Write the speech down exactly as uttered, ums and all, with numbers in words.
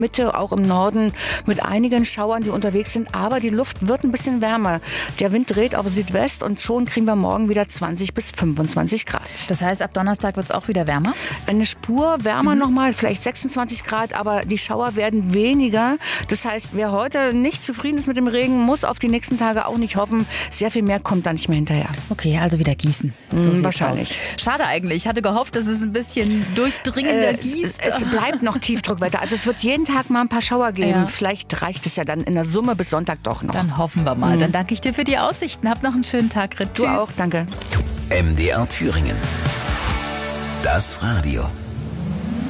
Mitte, auch im Norden mit einigen Schauern, die unterwegs sind. Aber die Luft wird ein bisschen wärmer. Der Wind dreht auf Südwest und schon kriegen wir morgen wieder zwanzig bis fünfundzwanzig Grad. Das heißt, ab Donnerstag wird es auch wieder wärmer? Eine Spur wärmer mhm. nochmal, vielleicht sechsundzwanzig Grad, aber die Schauer werden weniger. Das heißt, wer heute nicht zufrieden ist mit dem Regen, muss auf die nächsten Tage auch nicht hoffen. Sehr viel mehr kommt da nicht mehr hinterher. Okay, also wieder gießen. So mhm, wahrscheinlich. Aus. Schade eigentlich. Ich hatte gehofft, dass es ein bisschen durchdringender äh, gießt. Es, es bleibt noch Tiefdruckwetter. Also es wird jeden Tag mal ein paar Schauer geben. Ja. Vielleicht reicht es ja dann in der Summe bis Sonntag doch noch. Dann hoffen wir mal. Mhm. Dann danke ich dir für die Aussichten. Hab noch einen schönen Tag, Ritt. Du auch, danke. M D R Thüringen. Das Radio.